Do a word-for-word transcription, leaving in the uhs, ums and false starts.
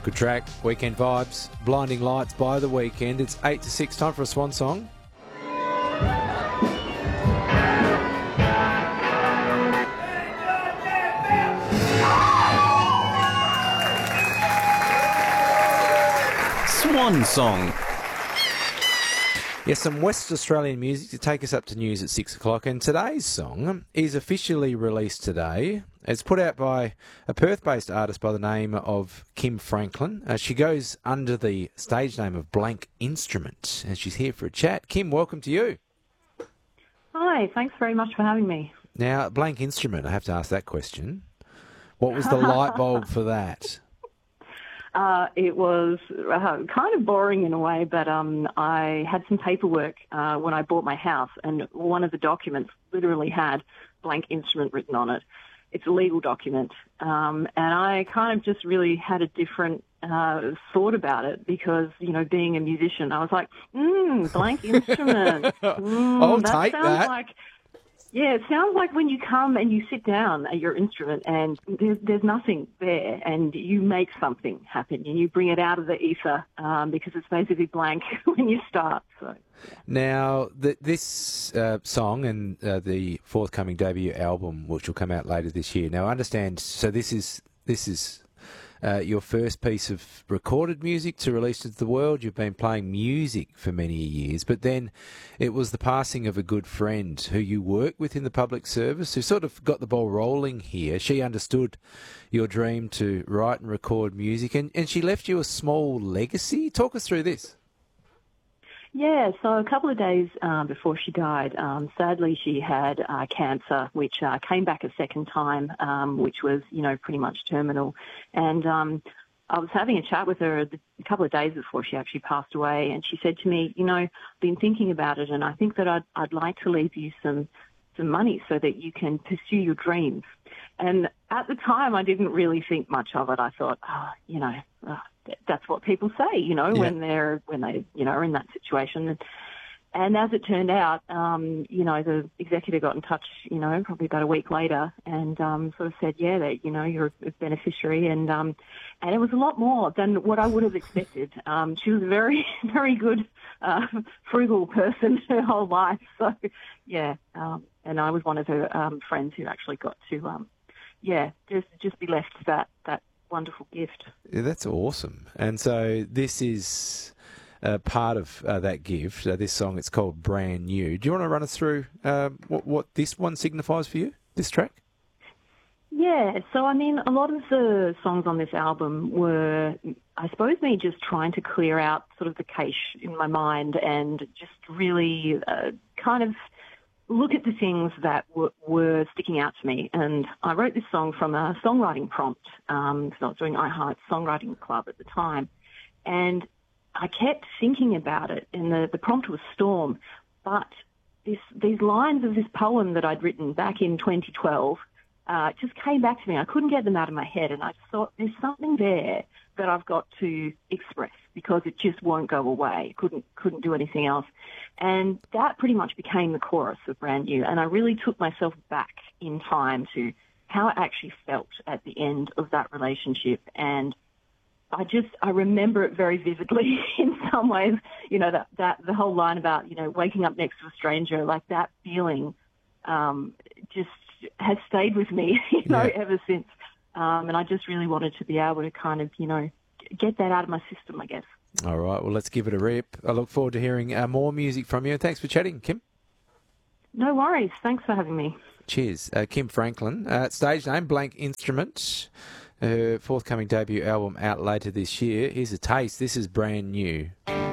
Good track. Weekend vibes. Blinding Lights by The Weekend. It's eight to six. Time for a swan song. Swan song. Yes, some West Australian music to take us up to news at six o'clock. And today's song is officially released today. It's put out by a Perth-based artist by the name of Kim Franklin. Uh, she goes under the stage name of Blank Instrument, and she's here for a chat. Kim, welcome to you. Hi, thanks very much for having me. Now, Blank Instrument, I have to ask that question. What was the light bulb for that? Uh, it was uh, kind of boring in a way, but um, I had some paperwork uh, when I bought my house, and one of the documents literally had Blank Instrument written on it. It's a legal document, um, and I kind of just really had a different uh, thought about it because, you know, being a musician, I was like, hmm, Blank Instrument. Mm, I'll that take sounds that. Like, yeah, it sounds like when you come and you sit down at your instrument and there's, there's nothing there and you make something happen and you bring it out of the ether um, because it's basically blank when you start. So, yeah. Now, the, this uh, song and uh, the forthcoming debut album, which will come out later this year. Now, I understand, so this is this is uh, your first piece of recorded music to release into the world. You've been playing music for many years, but then it was the passing of a good friend who you work with in the public service who sort of got the ball rolling here. She understood your dream to write and record music, and, and she left you a small legacy. Talk us through this. Yeah, so a couple of days um, before she died, um, sadly she had uh, cancer, which uh, came back a second time, um, which was, you know, pretty much terminal. And um, I was having a chat with her a couple of days before she actually passed away, and she said to me, you know, I've been thinking about it, and I think that I'd, I'd like to leave you some some money so that you can pursue your dreams. And at the time, I didn't really think much of it. I thought, oh, you know, oh, that's what people say, you know, yeah. when they're when they, you know, are in that situation. And, and as it turned out, um, you know, the executor got in touch, you know, probably about a week later, and um, sort of said, yeah, that you know, you're a beneficiary, and um, and it was a lot more than what I would have expected. Um, she was a very, very good, uh, frugal person her whole life. So, yeah, um, and I was one of her um, friends who actually got to, um, yeah, just just be left that that wonderful gift. Yeah, that's awesome. And so this is uh, part of uh, that gift. Uh, this song, it's called Brand New. Do you want to run us through uh, what, what this one signifies for you, this track? Yeah, so I mean, a lot of the songs on this album were, I suppose, me just trying to clear out sort of the cache in my mind and just really uh, kind of look at the things that w- were sticking out to me. And I wrote this song from a songwriting prompt. Um, so I was doing iHeart Songwriting Club at the time. And I kept thinking about it, and the, the prompt was Storm. But this, these lines of this poem that I'd written back in twenty twelve uh, just came back to me. I couldn't get them out of my head, and I thought there's something there that I've got to express because it just won't go away. Couldn't couldn't do anything else. And that pretty much became the chorus of Brand New. And I really took myself back in time to how I actually felt at the end of that relationship. And I just, I remember it very vividly in some ways, you know, that, that the whole line about, you know, waking up next to a stranger, like that feeling um, just has stayed with me, you know, Yeah. ever since. Um, and I just really wanted to be able to kind of, you know, get that out of my system, I guess. All right, well, let's give it a rip. I look forward to hearing uh, more music from you. Thanks for chatting, Kim. No worries. Thanks for having me. Cheers. Uh, Kim Franklin, uh, stage name, Blank Instrument. Her forthcoming debut album out later this year. Here's a taste. This is Brand New.